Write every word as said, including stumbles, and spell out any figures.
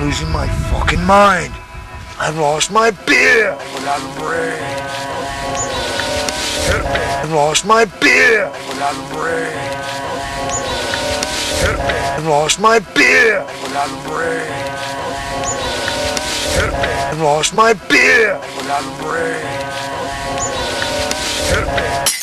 losing my fucking mind. I've lost my beer without a brain. I've lost my beer without a brain. I've lost my beer without a brain. I've lost my beer without a brain.